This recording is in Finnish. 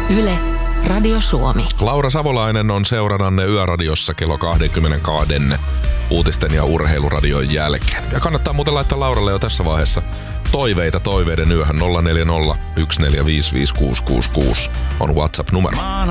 Yle, Radio Suomi. Laura Savolainen on seurannanne Yöradiossa kello 22 uutisten ja urheiluradion jälkeen. Ja kannattaa muuten laittaa Lauralle jo tässä vaiheessa toiveita toiveiden yöhön 040 1455666 on WhatsApp-numero.